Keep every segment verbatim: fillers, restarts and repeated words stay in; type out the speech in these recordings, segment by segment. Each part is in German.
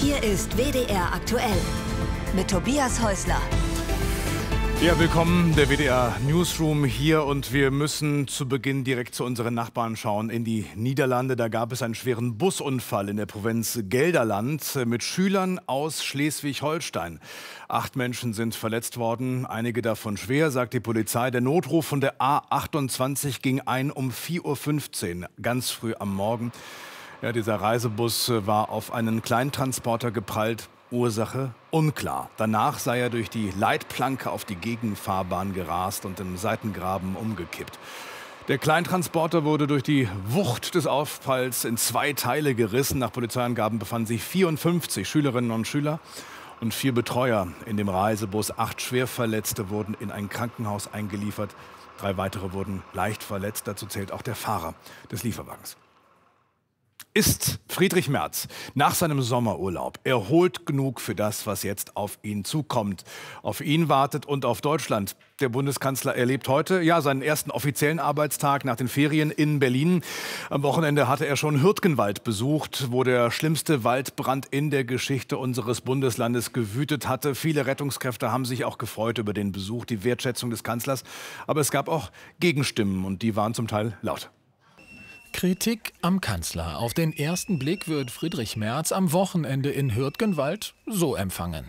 Hier ist W D R aktuell mit Tobias Häusler. Ja, willkommen, der W D R Newsroom hier, und wir müssen zu Beginn direkt zu unseren Nachbarn schauen, in die Niederlande. Da gab es einen schweren Busunfall in der Provinz Gelderland mit Schülern aus Schleswig-Holstein. Acht Menschen sind verletzt worden, einige davon schwer, sagt die Polizei. Der Notruf von der A achtundzwanzig ging ein um vier Uhr fünfzehn, ganz früh am Morgen. Ja, dieser Reisebus war auf einen Kleintransporter geprallt. Ursache unklar. Danach sei er durch die Leitplanke auf die Gegenfahrbahn gerast und im Seitengraben umgekippt. Der Kleintransporter wurde durch die Wucht des Aufpralls in zwei Teile gerissen. Nach Polizeiangaben befanden sich vierundfünfzig Schülerinnen und Schüler und vier Betreuer in dem Reisebus. Acht Schwerverletzte wurden in ein Krankenhaus eingeliefert. Drei weitere wurden leicht verletzt. Dazu zählt auch der Fahrer des Lieferwagens. Ist Friedrich Merz nach seinem Sommerurlaub erholt genug für das, was jetzt auf ihn zukommt? Auf ihn wartet und auf Deutschland. Der Bundeskanzler erlebt heute ja seinen ersten offiziellen Arbeitstag nach den Ferien in Berlin. Am Wochenende hatte er schon Hürtgenwald besucht, wo der schlimmste Waldbrand in der Geschichte unseres Bundeslandes gewütet hatte. Viele Rettungskräfte haben sich auch gefreut über den Besuch, die Wertschätzung des Kanzlers. Aber es gab auch Gegenstimmen, und die waren zum Teil laut. Kritik am Kanzler. Auf den ersten Blick wird Friedrich Merz am Wochenende in Hürtgenwald so empfangen.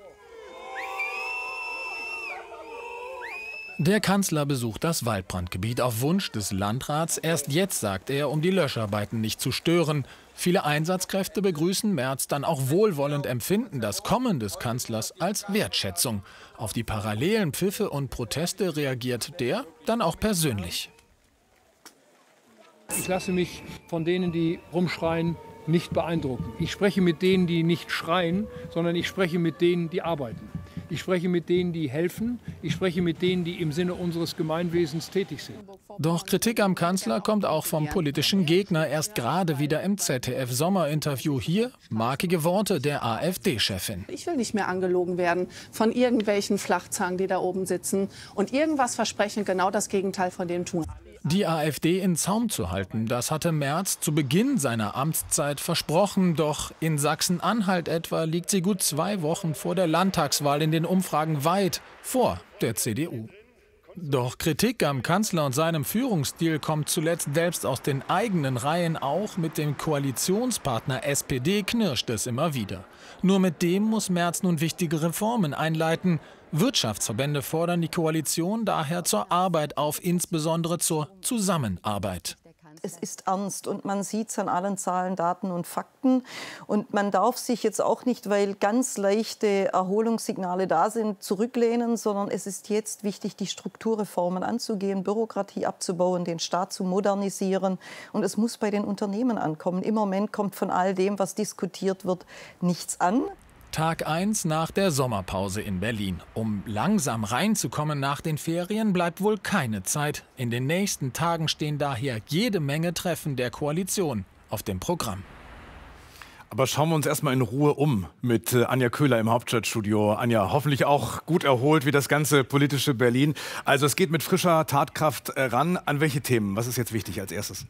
Der Kanzler besucht das Waldbrandgebiet auf Wunsch des Landrats. Erst jetzt, sagt er, um die Löscharbeiten nicht zu stören. Viele Einsatzkräfte begrüßen Merz dann auch wohlwollend, empfinden das Kommen des Kanzlers als Wertschätzung. Auf die parallelen Pfiffe und Proteste reagiert der dann auch persönlich. Ich lasse mich von denen, die rumschreien, nicht beeindrucken. Ich spreche mit denen, die nicht schreien, sondern ich spreche mit denen, die arbeiten. Ich spreche mit denen, die helfen. Ich spreche mit denen, die im Sinne unseres Gemeinwesens tätig sind. Doch Kritik am Kanzler kommt auch vom politischen Gegner. Erst gerade wieder im Z D F-Sommerinterview hier markige Worte der AfD-Chefin. Ich will nicht mehr angelogen werden von irgendwelchen Flachzangen, die da oben sitzen und irgendwas versprechen, genau das Gegenteil von dem tun. Die AfD in Zaum zu halten, das hatte Merz zu Beginn seiner Amtszeit versprochen. Doch in Sachsen-Anhalt etwa liegt sie gut zwei Wochen vor der Landtagswahl in den Umfragen weit vor der C D U. Doch Kritik am Kanzler und seinem Führungsstil kommt zuletzt selbst aus den eigenen Reihen. Auch mit dem Koalitionspartner S P D knirscht es immer wieder. Nur mit dem muss Merz nun wichtige Reformen einleiten. Wirtschaftsverbände fordern die Koalition daher zur Arbeit auf, insbesondere zur Zusammenarbeit. Es ist ernst und man sieht es an allen Zahlen, Daten und Fakten. Und man darf sich jetzt auch nicht, weil ganz leichte Erholungssignale da sind, zurücklehnen, sondern es ist jetzt wichtig, die Strukturreformen anzugehen, Bürokratie abzubauen, den Staat zu modernisieren. Und es muss bei den Unternehmen ankommen. Im Moment kommt von all dem, was diskutiert wird, nichts an. Tag eins nach der Sommerpause in Berlin. Um langsam reinzukommen nach den Ferien bleibt wohl keine Zeit. In den nächsten Tagen stehen daher jede Menge Treffen der Koalition auf dem Programm. Aber schauen wir uns erstmal in Ruhe um mit Anja Köhler im Hauptstadtstudio. Anja, hoffentlich auch gut erholt wie das ganze politische Berlin. Also es geht mit frischer Tatkraft ran. An welche Themen? Was ist jetzt wichtig als erstes?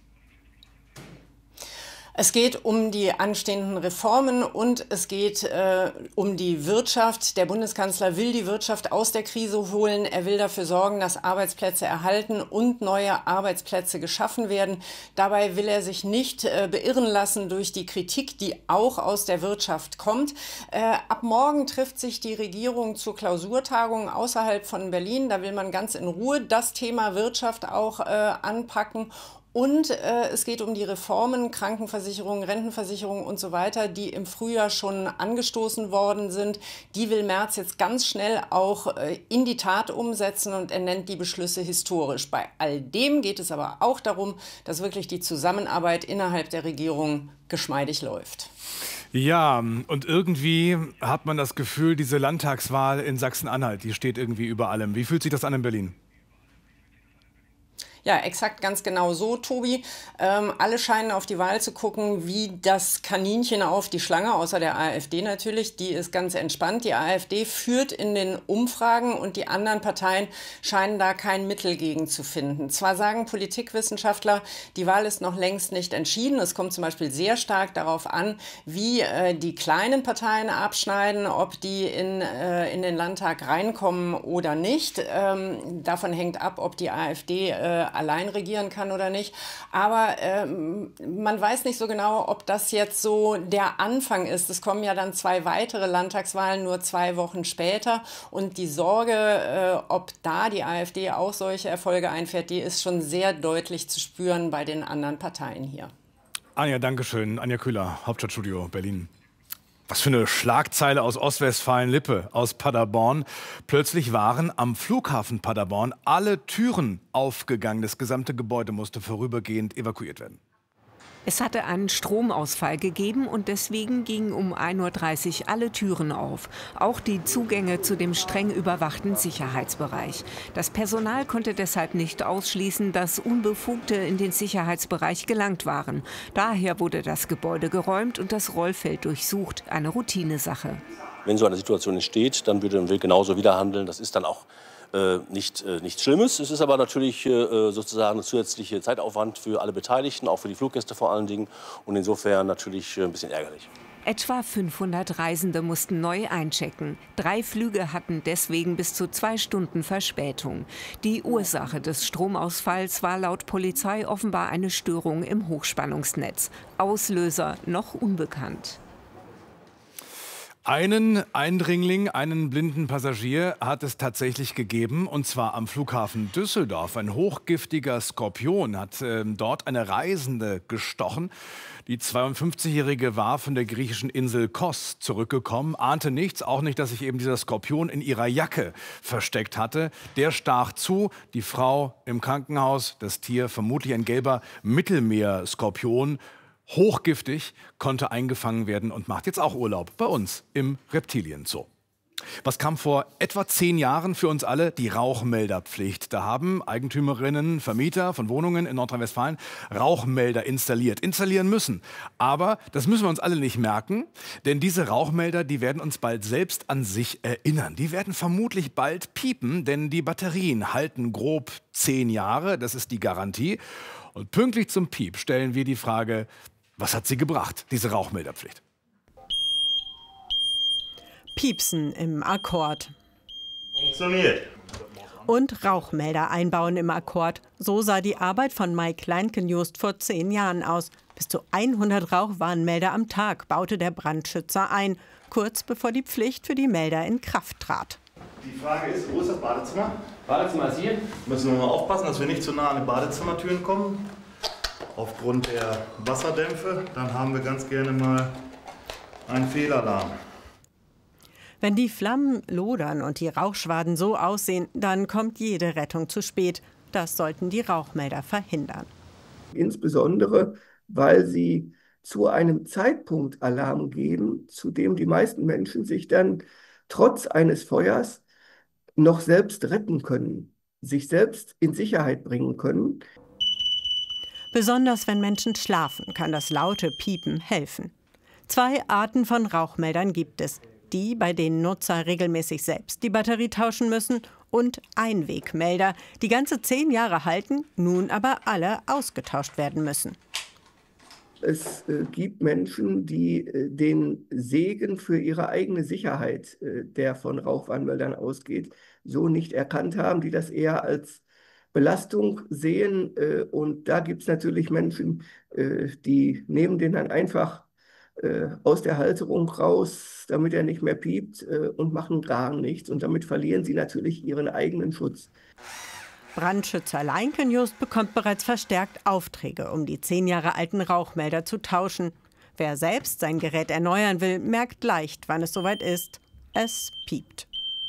Es geht um die anstehenden Reformen und es geht äh, um die Wirtschaft. Der Bundeskanzler will die Wirtschaft aus der Krise holen. Er will dafür sorgen, dass Arbeitsplätze erhalten und neue Arbeitsplätze geschaffen werden. Dabei will er sich nicht äh, beirren lassen durch die Kritik, die auch aus der Wirtschaft kommt. Äh, ab morgen trifft sich die Regierung zur Klausurtagung außerhalb von Berlin. Da will man ganz in Ruhe das Thema Wirtschaft auch äh, anpacken. Und äh, es geht um die Reformen, Krankenversicherung, Rentenversicherung und so weiter, die im Frühjahr schon angestoßen worden sind. Die will Merz jetzt ganz schnell auch äh, in die Tat umsetzen und er nennt die Beschlüsse historisch. Bei all dem geht es aber auch darum, dass wirklich die Zusammenarbeit innerhalb der Regierung geschmeidig läuft. Ja, und irgendwie hat man das Gefühl, diese Landtagswahl in Sachsen-Anhalt, die steht irgendwie über allem. Wie fühlt sich das an in Berlin? Ja, exakt, ganz genau so, Tobi. Ähm, alle scheinen auf die Wahl zu gucken, wie das Kaninchen auf die Schlange, außer der AfD natürlich. Die ist ganz entspannt. Die AfD führt in den Umfragen und die anderen Parteien scheinen da kein Mittel gegen zu finden. Zwar sagen Politikwissenschaftler, die Wahl ist noch längst nicht entschieden. Es kommt zum Beispiel sehr stark darauf an, wie äh, die kleinen Parteien abschneiden, ob die in, äh, in den Landtag reinkommen oder nicht. Ähm, davon hängt ab, ob die AfD äh, allein regieren kann oder nicht. Aber ähm, man weiß nicht so genau, ob das jetzt so der Anfang ist. Es kommen ja dann zwei weitere Landtagswahlen nur zwei Wochen später. Und die Sorge, äh, ob da die AfD auch solche Erfolge einfährt, die ist schon sehr deutlich zu spüren bei den anderen Parteien hier. Anja, danke schön. Anja Kühler, Hauptstadtstudio Berlin. Was für eine Schlagzeile aus Ostwestfalen-Lippe, aus Paderborn. Plötzlich waren am Flughafen Paderborn alle Türen aufgegangen. Das gesamte Gebäude musste vorübergehend evakuiert werden. Es hatte einen Stromausfall gegeben und deswegen gingen um ein Uhr dreißig alle Türen auf. Auch die Zugänge zu dem streng überwachten Sicherheitsbereich. Das Personal konnte deshalb nicht ausschließen, dass Unbefugte in den Sicherheitsbereich gelangt waren. Daher wurde das Gebäude geräumt und das Rollfeld durchsucht. Eine Routinesache. Wenn so eine Situation entsteht, dann würde man genauso wieder handeln. Das ist dann auch Äh, nicht, äh, nichts Schlimmes. Es ist aber natürlich äh, sozusagen ein zusätzlicher Zeitaufwand für alle Beteiligten, auch für die Fluggäste vor allen Dingen. Und insofern natürlich äh, ein bisschen ärgerlich. Etwa fünfhundert Reisende mussten neu einchecken. Drei Flüge hatten deswegen bis zu zwei Stunden Verspätung. Die Ursache des Stromausfalls war laut Polizei offenbar eine Störung im Hochspannungsnetz. Auslöser noch unbekannt. Einen Eindringling, einen blinden Passagier hat es tatsächlich gegeben, und zwar am Flughafen Düsseldorf. Ein hochgiftiger Skorpion hat äh, dort eine Reisende gestochen. Die zweiundfünfzigjährige war von der griechischen Insel Kos zurückgekommen, ahnte nichts, auch nicht, dass sich eben dieser Skorpion in ihrer Jacke versteckt hatte. Der stach zu, die Frau im Krankenhaus, das Tier, vermutlich ein gelber Mittelmeerskorpion, hochgiftig, konnte eingefangen werden und macht jetzt auch Urlaub bei uns im Reptilienzoo. Was kam vor etwa zehn Jahren für uns alle? Die Rauchmelderpflicht. Da haben Eigentümerinnen, Vermieter von Wohnungen in Nordrhein-Westfalen Rauchmelder installiert, installieren müssen. Aber das müssen wir uns alle nicht merken, denn diese Rauchmelder, die werden uns bald selbst an sich erinnern. Die werden vermutlich bald piepen, denn die Batterien halten grob zehn Jahre, das ist die Garantie. Und pünktlich zum Piep stellen wir die Frage, was hat sie gebracht, diese Rauchmelderpflicht? Piepsen im Akkord. Funktioniert. Und Rauchmelder einbauen im Akkord. So sah die Arbeit von Mike Leinkenjust vor zehn Jahren aus. Bis zu hundert Rauchwarnmelder am Tag baute der Brandschützer ein, kurz bevor die Pflicht für die Melder in Kraft trat. Die Frage ist, wo ist das Badezimmer? Badezimmer ist hier. Müssen wir mal aufpassen, dass wir nicht zu nah an die Badezimmertüren kommen. Aufgrund der Wasserdämpfe. Dann haben wir ganz gerne mal einen Fehlalarm. Wenn die Flammen lodern und die Rauchschwaden so aussehen, dann kommt jede Rettung zu spät. Das sollten die Rauchmelder verhindern. Insbesondere, weil sie zu einem Zeitpunkt Alarm geben, zu dem die meisten Menschen sich dann trotz eines Feuers noch selbst retten können, sich selbst in Sicherheit bringen können. Besonders wenn Menschen schlafen, kann das laute Piepen helfen. Zwei Arten von Rauchmeldern gibt es. Die, bei denen Nutzer regelmäßig selbst die Batterie tauschen müssen, und Einwegmelder, die ganze zehn Jahre halten, nun aber alle ausgetauscht werden müssen. Es äh, gibt Menschen, die äh, den Segen für ihre eigene Sicherheit, äh, der von Rauchwarnmeldern ausgeht, so nicht erkannt haben, die das eher als Belastung sehen. Äh, und da gibt es natürlich Menschen, äh, die nehmen den dann einfach äh, aus der Halterung raus, damit er nicht mehr piept, äh, und machen gar nichts. Und damit verlieren sie natürlich ihren eigenen Schutz. Brandschützer Leinkenjust bekommt bereits verstärkt Aufträge, um die zehn Jahre alten Rauchmelder zu tauschen. Wer selbst sein Gerät erneuern will, merkt leicht, wann es soweit ist. Es piept.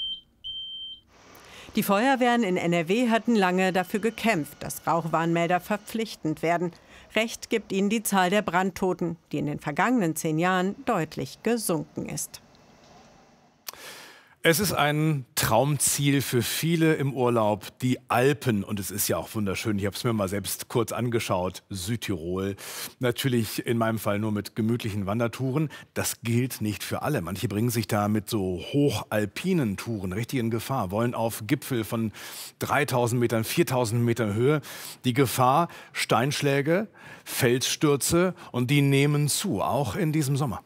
Die Feuerwehren in N R W hatten lange dafür gekämpft, dass Rauchwarnmelder verpflichtend werden. Recht gibt ihnen die Zahl der Brandtoten, die in den vergangenen zehn Jahren deutlich gesunken ist. Es ist ein Traumziel für viele im Urlaub, die Alpen. Und es ist ja auch wunderschön. Ich habe es mir mal selbst kurz angeschaut. Südtirol. Natürlich in meinem Fall nur mit gemütlichen Wandertouren. Das gilt nicht für alle. Manche bringen sich da mit so hochalpinen Touren richtig in Gefahr. Wollen auf Gipfel von dreitausend Metern, viertausend Metern Höhe. Die Gefahr, Steinschläge, Felsstürze, und die nehmen zu, auch in diesem Sommer.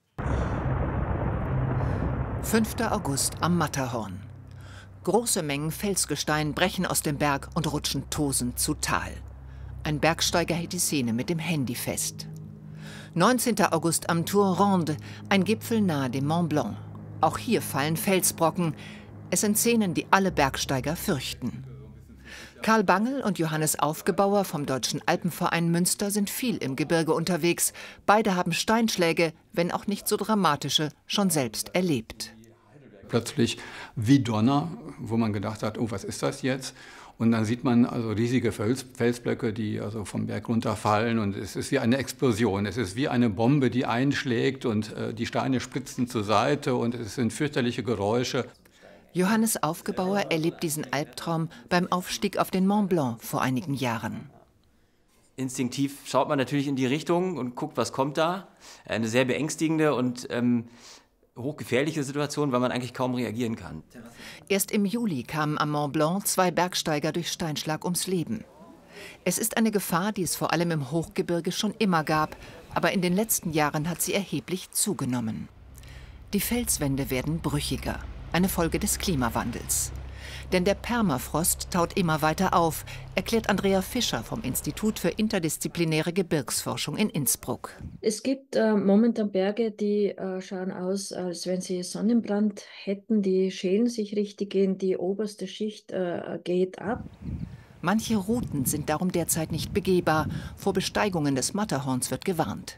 fünfter August am Matterhorn. Große Mengen Felsgestein brechen aus dem Berg und rutschen tosend zu Tal. Ein Bergsteiger hält die Szene mit dem Handy fest. neunzehnter August am Tour Ronde, ein Gipfel nahe dem Mont Blanc. Auch hier fallen Felsbrocken. Es sind Szenen, die alle Bergsteiger fürchten. Karl Bangel und Johannes Aufgebauer vom Deutschen Alpenverein Münster sind viel im Gebirge unterwegs. Beide haben Steinschläge, wenn auch nicht so dramatische, schon selbst erlebt. Plötzlich wie Donner, wo man gedacht hat, oh, was ist das jetzt? Und dann sieht man also riesige Fels, Felsblöcke, die also vom Berg runterfallen, und es ist wie eine Explosion. Es ist wie eine Bombe, die einschlägt, und äh, die Steine spritzen zur Seite, und es sind fürchterliche Geräusche. Johannes Aufgebauer erlebt diesen Albtraum beim Aufstieg auf den Mont Blanc vor einigen Jahren. Instinktiv schaut man natürlich in die Richtung und guckt, was kommt da. Eine sehr beängstigende und ähm, hochgefährliche Situation, weil man eigentlich kaum reagieren kann. Erst im Juli kamen am Mont Blanc zwei Bergsteiger durch Steinschlag ums Leben. Es ist eine Gefahr, die es vor allem im Hochgebirge schon immer gab, aber in den letzten Jahren hat sie erheblich zugenommen. Die Felswände werden brüchiger. Eine Folge des Klimawandels. Denn der Permafrost taut immer weiter auf, erklärt Andrea Fischer vom Institut für interdisziplinäre Gebirgsforschung in Innsbruck. Es gibt äh, momentan Berge, die äh, schauen aus, als wenn sie Sonnenbrand hätten. Die schälen sich richtig in die oberste Schicht, äh, geht ab. Manche Routen sind darum derzeit nicht begehbar. Vor Besteigungen des Matterhorns wird gewarnt.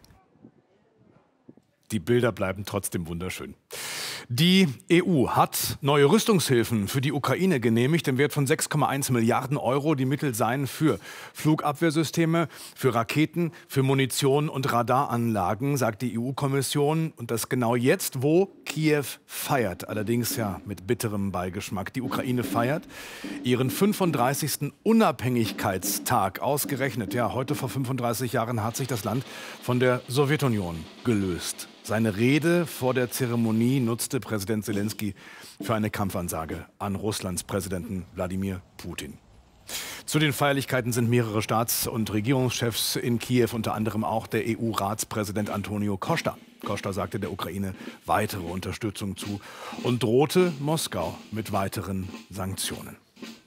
Die Bilder bleiben trotzdem wunderschön. Die E U hat neue Rüstungshilfen für die Ukraine genehmigt im Wert von sechs Komma eins Milliarden Euro. Die Mittel seien für Flugabwehrsysteme, für Raketen, für Munition und Radaranlagen, sagt die E U-Kommission. Und das genau jetzt, wo Kiew feiert. Allerdings ja mit bitterem Beigeschmack. Die Ukraine feiert ihren fünfunddreißigsten Unabhängigkeitstag. Ausgerechnet, ja, heute vor fünfunddreißig Jahren hat sich das Land von der Sowjetunion gelöst. Seine Rede vor der Zeremonie nutzte Präsident Selenskyj für eine Kampfansage an Russlands Präsidenten Wladimir Putin. Zu den Feierlichkeiten sind mehrere Staats- und Regierungschefs in Kiew, unter anderem auch der E U-Ratspräsident Antonio Costa. Costa sagte der Ukraine weitere Unterstützung zu und drohte Moskau mit weiteren Sanktionen.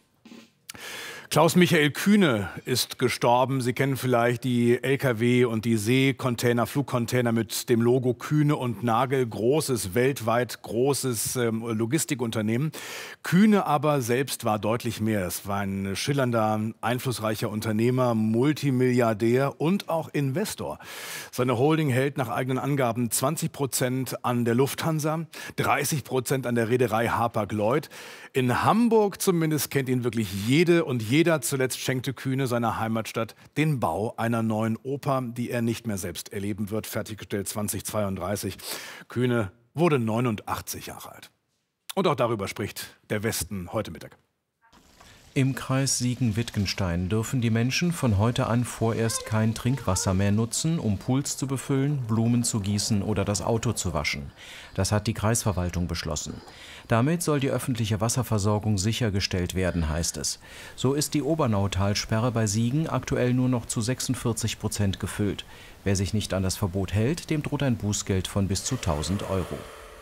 Klaus-Michael Kühne ist gestorben. Sie kennen vielleicht die L K W und die Seekontainer, Flugcontainer mit dem Logo Kühne und Nagel. Großes, weltweit großes ähm, Logistikunternehmen. Kühne aber selbst war deutlich mehr. Es war ein schillernder, einflussreicher Unternehmer, Multimilliardär und auch Investor. Seine Holding hält nach eigenen Angaben zwanzig Prozent an der Lufthansa, dreißig Prozent an der Reederei Hapag-Lloyd. In Hamburg zumindest kennt ihn wirklich jede und jeder. Zuletzt schenkte Kühne seiner Heimatstadt den Bau einer neuen Oper, die er nicht mehr selbst erleben wird, fertiggestellt zweitausendzweiunddreißig. Kühne wurde neunundachtzig Jahre alt. Und auch darüber spricht der Westen heute Mittag. Im Kreis Siegen-Wittgenstein dürfen die Menschen von heute an vorerst kein Trinkwasser mehr nutzen, um Pools zu befüllen, Blumen zu gießen oder das Auto zu waschen. Das hat die Kreisverwaltung beschlossen. Damit soll die öffentliche Wasserversorgung sichergestellt werden, heißt es. So ist die Obernautalsperre bei Siegen aktuell nur noch zu sechsundvierzig Prozent gefüllt. Wer sich nicht an das Verbot hält, dem droht ein Bußgeld von bis zu tausend Euro.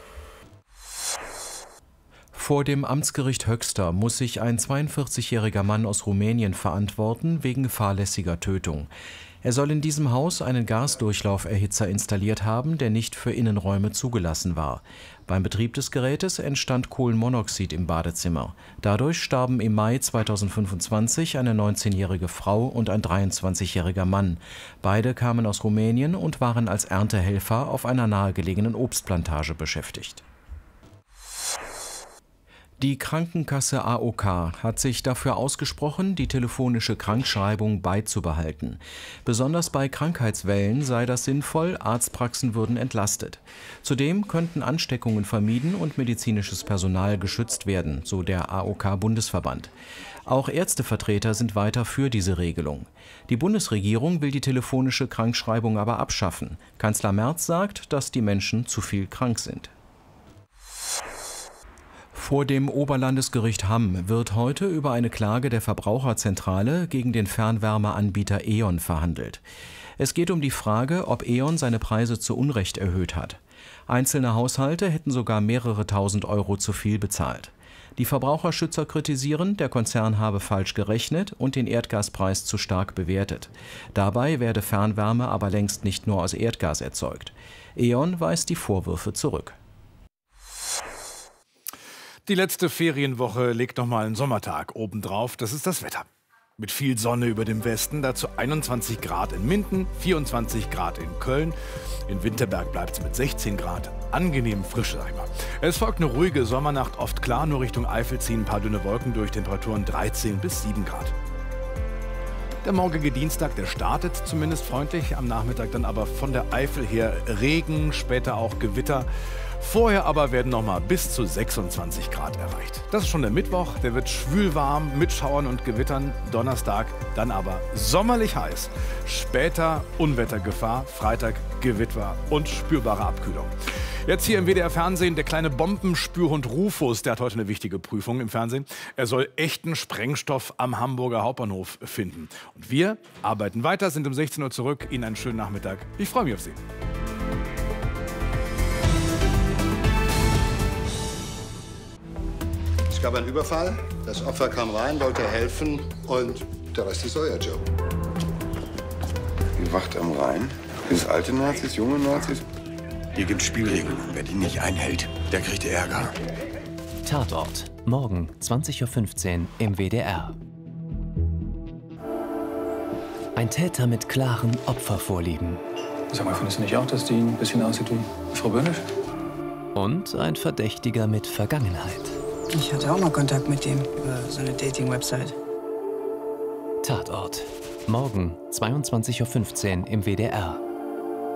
Vor dem Amtsgericht Höxter muss sich ein zweiundvierzigjähriger Mann aus Rumänien verantworten wegen fahrlässiger Tötung. Er soll in diesem Haus einen Gasdurchlauferhitzer installiert haben, der nicht für Innenräume zugelassen war. Beim Betrieb des Gerätes entstand Kohlenmonoxid im Badezimmer. Dadurch starben im Mai zweitausendfünfundzwanzig eine neunzehnjährige Frau und ein dreiundzwanzigjähriger Mann. Beide kamen aus Rumänien und waren als Erntehelfer auf einer nahegelegenen Obstplantage beschäftigt. Die Krankenkasse A O K hat sich dafür ausgesprochen, die telefonische Krankschreibung beizubehalten. Besonders bei Krankheitswellen sei das sinnvoll, Arztpraxen würden entlastet. Zudem könnten Ansteckungen vermieden und medizinisches Personal geschützt werden, so der A O K-Bundesverband. Auch Ärztevertreter sind weiter für diese Regelung. Die Bundesregierung will die telefonische Krankschreibung aber abschaffen. Kanzler Merz sagt, dass die Menschen zu viel krank sind. Vor dem Oberlandesgericht Hamm wird heute über eine Klage der Verbraucherzentrale gegen den Fernwärmeanbieter E.ON verhandelt. Es geht um die Frage, ob E.ON seine Preise zu Unrecht erhöht hat. Einzelne Haushalte hätten sogar mehrere tausend Euro zu viel bezahlt. Die Verbraucherschützer kritisieren, der Konzern habe falsch gerechnet und den Erdgaspreis zu stark bewertet. Dabei werde Fernwärme aber längst nicht nur aus Erdgas erzeugt. E.ON weist die Vorwürfe zurück. Die letzte Ferienwoche legt noch mal einen Sommertag obendrauf. Das ist das Wetter. Mit viel Sonne über dem Westen, dazu einundzwanzig Grad in Minden, vierundzwanzig Grad in Köln. In Winterberg bleibt es mit sechzehn Grad angenehm frisch, sag ich mal. Es folgt eine ruhige Sommernacht, oft klar, nur Richtung Eifel ziehen ein paar dünne Wolken durch, Temperaturen dreizehn bis sieben Grad. Der morgige Dienstag, der startet zumindest freundlich, am Nachmittag dann aber von der Eifel her Regen, später auch Gewitter. Vorher aber werden noch mal bis zu sechsundzwanzig Grad erreicht. Das ist schon der Mittwoch, der wird schwülwarm mit Schauern und Gewittern. Donnerstag dann aber sommerlich heiß. Später Unwettergefahr, Freitag Gewitter und spürbare Abkühlung. Jetzt hier im W D R-Fernsehen der kleine Bombenspürhund Rufus, der hat heute eine wichtige Prüfung im Fernsehen. Er soll echten Sprengstoff am Hamburger Hauptbahnhof finden. Und wir arbeiten weiter, sind um sechzehn Uhr zurück. Ihnen einen schönen Nachmittag. Ich freue mich auf Sie. Es gab einen Überfall, das Opfer kam rein, wollte helfen und der Rest ist euer Job. Die Wacht am Rhein? Sind es alte Nazis, junge Nazis? Hier gibt Spielregeln. Wer die nicht einhält, der kriegt Ärger. Tatort. Morgen zwanzig Uhr fünfzehn im W D R. Ein Täter mit klaren Opfervorlieben. Sag mal, findest du nicht auch, dass die ein bisschen aussieht wie Frau Böhnisch? Und ein Verdächtiger mit Vergangenheit. Ich hatte auch mal Kontakt mit dem über so eine Dating-Website. Tatort. Morgen zweiundzwanzig Uhr fünfzehn im W D R.